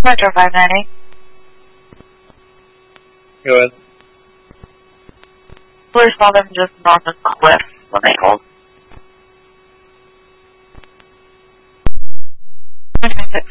Metro 590. Go ahead. Police saw them just north of Cliff when they hold.